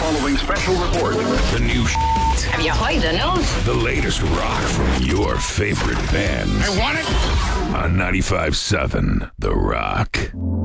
following special report. The new Have you heard the news? the latest rock from your favorite bands. I want it. On 95.7 The Rock.